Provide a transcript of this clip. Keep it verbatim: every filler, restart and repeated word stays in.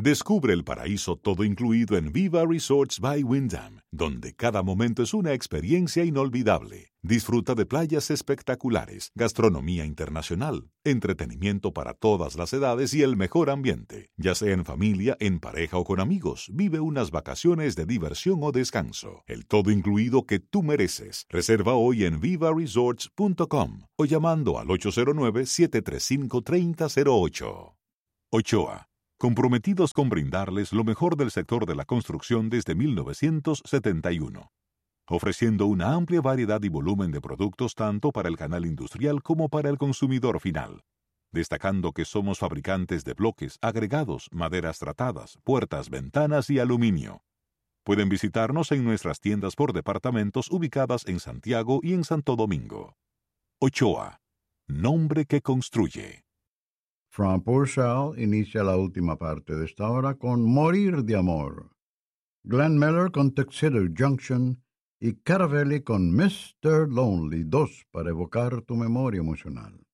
Descubre el paraíso todo incluido en Viva Resorts by Wyndham, donde cada momento es una experiencia inolvidable. Disfruta de playas espectaculares, gastronomía internacional, entretenimiento para todas las edades y el mejor ambiente. Ya sea en familia, en pareja o con amigos, vive unas vacaciones de diversión o descanso. El todo incluido que tú mereces. Reserva hoy en viva resorts punto com o llamando al ocho cero nueve, siete tres cinco, tres cero cero ocho. Ochoa, comprometidos con brindarles lo mejor del sector de la construcción desde mil novecientos setenta y uno, ofreciendo una amplia variedad y volumen de productos tanto para el canal industrial como para el consumidor final, destacando que somos fabricantes de bloques, agregados, maderas tratadas, puertas, ventanas y aluminio. Pueden visitarnos en nuestras tiendas por departamentos ubicadas en Santiago y en Santo Domingo. Ochoa, nombre que construye. Frank Purcell inicia la última parte de esta hora con Morir de Amor. Glenn Miller con Tuxedo Junction y Caravelli con mister Lonely, dos para evocar tu memoria emocional.